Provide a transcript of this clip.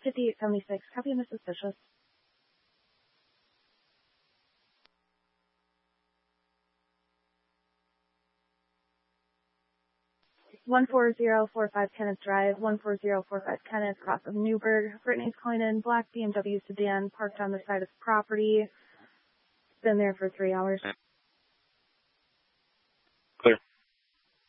5876. Copy, Miss Suspicious. 14045 Kenneth Drive, 14045 Kenneth, across of Newburgh. Brittany's calling in, black BMW sedan parked on the side of the property. It's been there for 3 hours.